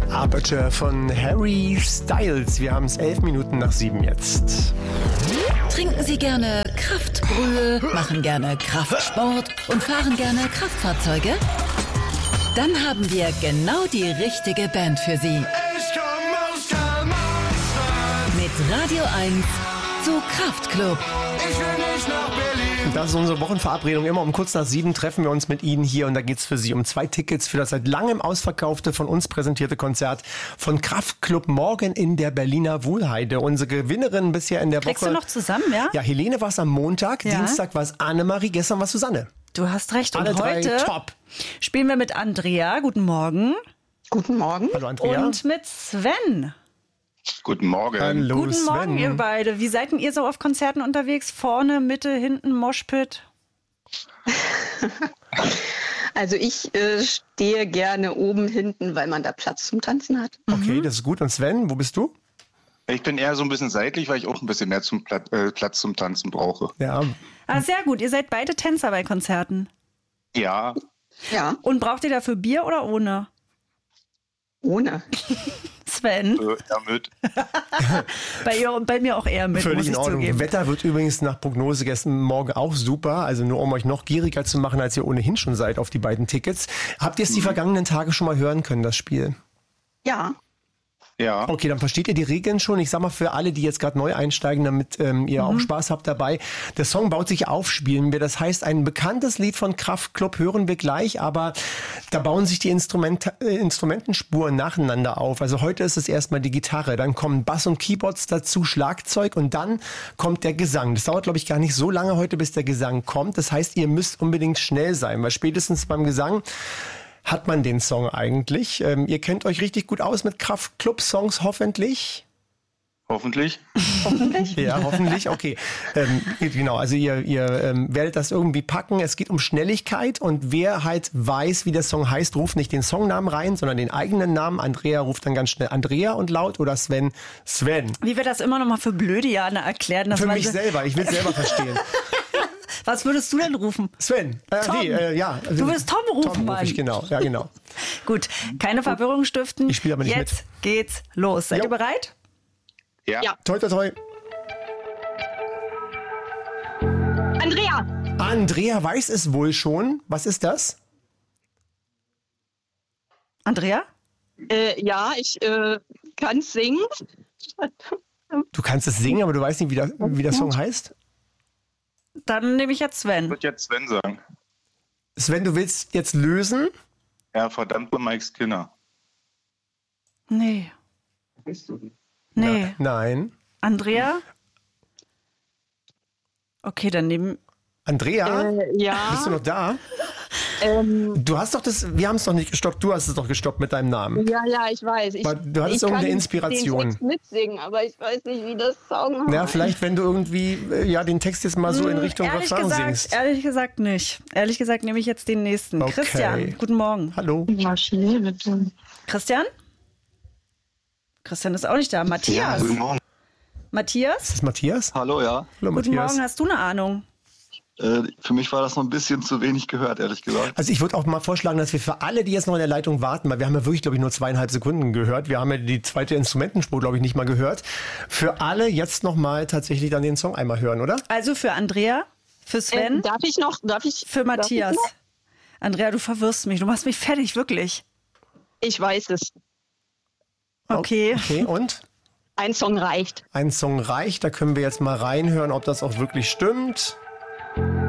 Aperture von Harry Styles. Wir haben es 11 Minuten nach 7 jetzt. Trinken Sie gerne Kraftbrühe, machen gerne Kraftsport und fahren gerne Kraftfahrzeuge? Dann haben wir genau die richtige Band für Sie. Mit Radio 1 zu Kraftklub. Das ist unsere Wochenverabredung. Immer um kurz nach 7 treffen wir uns mit Ihnen hier und da geht es für Sie um 2 Tickets für das seit langem ausverkaufte, von uns präsentierte Konzert von Kraftklub morgen in der Berliner Wuhlheide. Unsere Gewinnerin bisher in der Kriegst Woche. du noch zusammen, ja? Ja, Helene war es am Montag, Ja. Dienstag war es Annemarie, gestern war es Susanne. Du hast recht. Alle Und drei heute top. spielen wir mit Andrea. Guten Morgen. Guten Morgen. Hallo Andrea. Und mit Sven. Guten Morgen. Hallo Guten Sven. Morgen, ihr beide. Wie seid denn ihr so auf Konzerten unterwegs? Vorne, Mitte, hinten, Moshpit? Also ich stehe gerne oben, hinten, weil man da Platz zum Tanzen hat. Okay, das ist gut. Und Sven, wo bist du? Ich bin eher so ein bisschen seitlich, weil ich auch ein bisschen mehr Platz zum Tanzen brauche. Ja, Ah, sehr gut. Ihr seid beide Tänzer bei Konzerten. Ja, Ja, Und braucht ihr dafür Bier oder ohne? ohne. Sven? ja mit. Bei mir auch eher mit, völlig muss in ich Ordnung. zugeben. Wetter wird übrigens nach Prognose gestern Morgen auch super. Also nur um euch noch gieriger zu machen, als ihr ohnehin schon seid auf die beiden Tickets. Habt ihr es die vergangenen Tage schon mal hören können, das Spiel? Ja, Ja. Okay, dann versteht ihr die Regeln schon. Ich sag mal für alle, die jetzt gerade neu einsteigen, damit ihr auch Spaß habt dabei. Der Song baut sich auf, spielen wir. Das heißt, ein bekanntes Lied von Kraftklub hören wir gleich, aber da bauen sich die Instrumentenspuren nacheinander auf. Also heute ist es erstmal die Gitarre, dann kommen Bass und Keyboards dazu, Schlagzeug und dann kommt der Gesang. Das dauert, glaube ich, gar nicht so lange heute, bis der Gesang kommt. Das heißt, ihr müsst unbedingt schnell sein, weil spätestens beim Gesang hat man den Song eigentlich. Ihr kennt euch richtig gut aus mit Kraftklub-Songs, hoffentlich. Hoffentlich. hoffentlich. Ja, hoffentlich. Okay. Genau, also ihr werdet das irgendwie packen. Es geht um Schnelligkeit und wer halt weiß, wie der Song heißt, ruft nicht den Songnamen rein, sondern den eigenen Namen. Andrea ruft dann ganz schnell Andrea und laut oder Sven Sven. Wie wir das immer noch mal für blöde Jahre erklären. Das Für war mich so- selber, ich will es selber verstehen. Was würdest du denn rufen? Sven. Tom. Ja. Du willst Tom rufen, Tom Mann. ruf ich, genau. Ja, genau. Gut, keine Verwirrung stiften. Ich spiele aber nicht Jetzt geht's los. Seid Jo. ihr bereit? Ja. Ja. Toi, toi, toi. Andrea, Andrea weiß es wohl schon. Was ist das? Andrea? ja, ich kann singen. Du kannst es singen, aber du weißt nicht, wie der Song heißt? Dann nehme ich jetzt Ich Sven. würde jetzt Sven sagen. Sven, du willst jetzt lösen? Ja, verdammt, Mike Skinner. Nee. Nee. Nein. Andrea? Okay, dann nehmen. Andrea, Ja, bist du noch da? Du hast doch wir haben es noch nicht gestoppt, du hast es doch gestoppt mit deinem Namen. ja, ich weiß. Aber du hattest ich irgendeine kann Inspiration. Den Text mitsingen, aber ich weiß nicht, wie das Song heißt. Ja, vielleicht, wenn du irgendwie den Text jetzt mal so in Richtung Refrain singst. Ehrlich gesagt nicht. Ehrlich gesagt nehme ich jetzt den nächsten. Okay. Christian, guten Morgen. Hallo. Maschine mit dem. Christian? Christian ist auch nicht da. Matthias? Guten Morgen. Matthias? Ist das Matthias? Hallo, ja. Hallo Guten Matthias. Morgen, hast du eine Ahnung? Für mich war das noch ein bisschen zu wenig gehört, ehrlich gesagt. Also ich würde auch mal vorschlagen, dass wir für alle, die jetzt noch in der Leitung warten, weil wir haben ja wirklich, glaube ich, nur 2,5 Sekunden gehört. Wir haben ja die zweite Instrumentenspur, glaube ich, nicht mal gehört. Für alle jetzt noch mal tatsächlich dann den Song einmal hören, oder? Also für Andrea, für Sven, Darf ich noch? für Matthias. Andrea, du verwirrst mich. Du machst mich fertig, wirklich. Ich weiß es. Okay. Okay, und? Ein Song reicht. Ein Song reicht, da können wir jetzt mal reinhören, ob das auch wirklich stimmt.